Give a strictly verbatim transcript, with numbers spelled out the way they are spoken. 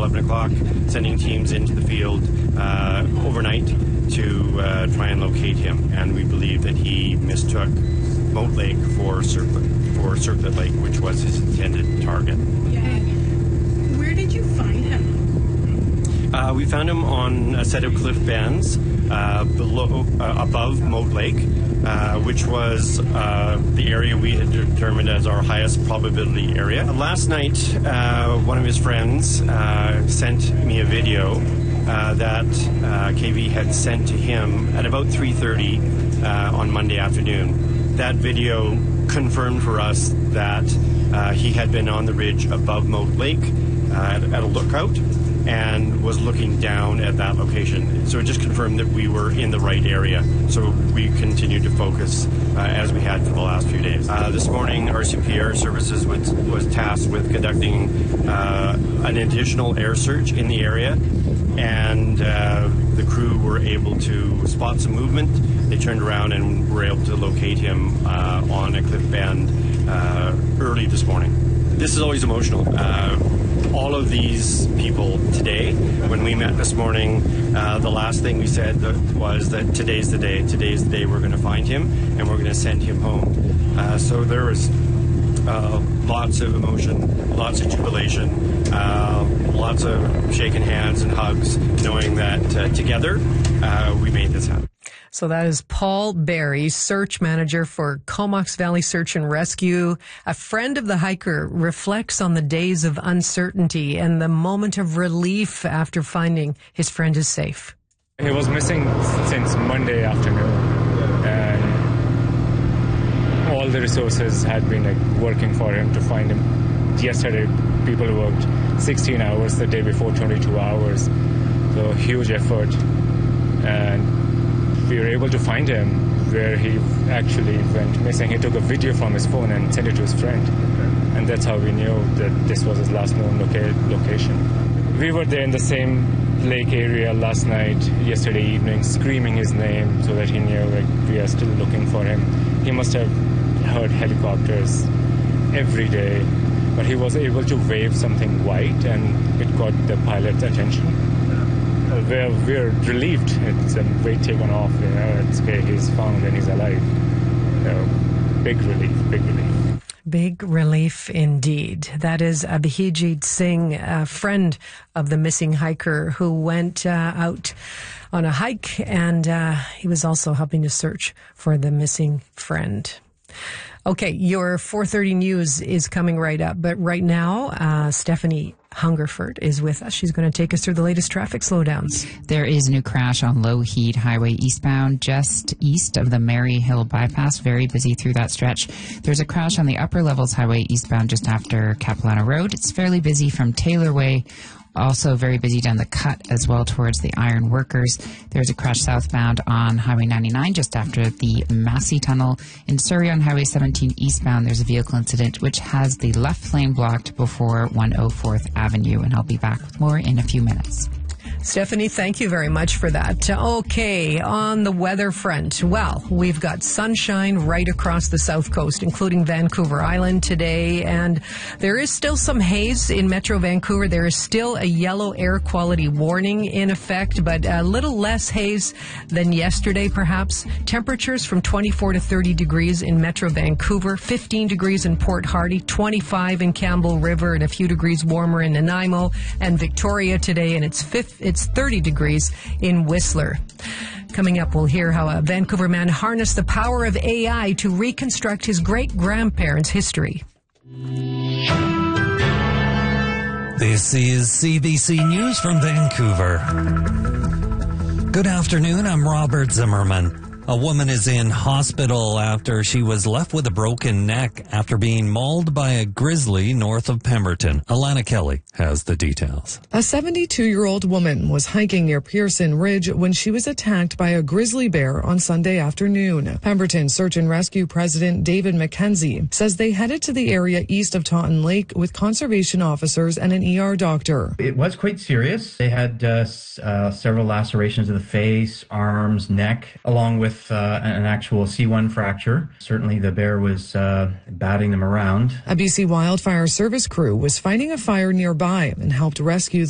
eleven o'clock, sending teams into the field uh, overnight to uh, try and locate him. And we believe that he mistook Moat Lake for Circlet, for Circlet Lake, which was his intended target. Where did you find him? Uh, we found him on a set of cliff bands uh, below, uh, above Moat Lake, uh, which was uh, the area we had determined as our highest probability area. Last night, uh, one of his friends uh, sent me a video uh, that uh, K V had sent to him at about three thirty uh, on Monday afternoon. That video confirmed for us that uh, he had been on the ridge above Moat Lake uh, at, at a lookout and was looking down at that location. So it just confirmed that we were in the right area. So we continued to focus uh, as we had for the last few days. Uh, this morning, R C P Air Services was, was tasked with conducting uh, an additional air search in the area, and uh, the crew were able to spot some movement. They turned around and were able to locate him uh, on a cliff band uh, early this morning. This is always emotional. Uh, all of these people today, when we met this morning, uh, the last thing we said that was that today's the day. Today's the day we're going to find him and we're going to send him home. Uh, so there was uh, lots of emotion, lots of jubilation, uh, lots of shaking hands and hugs, knowing that uh, together uh, we made this happen. So that is Paul Barry, search manager for Comox Valley Search and Rescue. A friend of the hiker reflects on the days of uncertainty and the moment of relief after finding his friend is safe. He was missing since Monday afternoon, and all the resources had been like working for him to find him. Yesterday, people worked sixteen hours, the day before twenty-two hours, so huge effort. And we were able to find him where he actually went missing. He took a video from his phone and sent it to his friend. And that's how we knew that this was his last known loca- location. We were there in the same lake area last night, yesterday evening, screaming his name so that he knew like, we are still looking for him. He must have heard helicopters every day, but he was able to wave something white and it got the pilot's attention. We're, we're relieved. It's a weight taken off. You know, it's okay. He's found and he's alive. You know, big relief. Big relief. Big relief indeed. That is Abhijit Singh, a friend of the missing hiker who went uh, out on a hike, and uh, he was also helping to search for the missing friend. Okay, your four thirty news is coming right up, but right now, uh, Stephanie Hungerford is with us. She's going to take us through the latest traffic slowdowns. There is a new crash on Lougheed Highway eastbound, just east of the Mary Hill bypass. Very busy through that stretch. There's a crash on the Upper Levels Highway eastbound just after Capilano Road. It's fairly busy from Taylor Way. Also very busy down the cut as well towards the Iron Workers. There's a crash southbound on Highway ninety-nine just after the Massey Tunnel. In Surrey on Highway seventeen eastbound, there's a vehicle incident which has the left lane blocked before one oh fourth Avenue. And I'll be back with more in a few minutes. Stephanie, thank you very much for that. Okay, on the weather front, well, we've got sunshine right across the south coast, including Vancouver Island today, and there is still some haze in Metro Vancouver. There is still a yellow air quality warning in effect, but a little less haze than yesterday, perhaps. Temperatures from twenty-four to thirty degrees in Metro Vancouver, fifteen degrees in Port Hardy, twenty-five in Campbell River, and a few degrees warmer in Nanaimo and Victoria today, and it's fifth. It's thirty degrees in Whistler. Coming up, we'll hear how a Vancouver man harnessed the power of A I to reconstruct his great-grandparents' history. This is C B C News from Vancouver. Good afternoon, I'm Robert Zimmerman. A woman is in hospital after she was left with a broken neck after being mauled by a grizzly north of Pemberton. Alana Kelly has the details. A seventy-two-year-old woman was hiking near Pearson Ridge when she was attacked by a grizzly bear on Sunday afternoon. Pemberton Search and Rescue President David McKenzie says they headed to the area east of Taunton Lake with conservation officers and an E R doctor. It was quite serious. They had uh, uh, several lacerations of the face, arms, neck, along with Uh, an actual C one fracture. Certainly the bear was uh, batting them around. A B C Wildfire Service crew was fighting a fire nearby and helped rescue